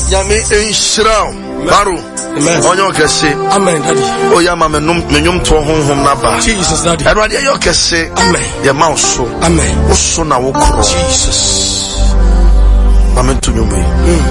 Yami in Shroud. Baru. On your kese. Amen, Daddy. Oh, Yama menum to home naba. Jesus, Daddy. And what your kese. Amen. Your mouse. Amen. Oso na wokro. Jesus. Amen to you.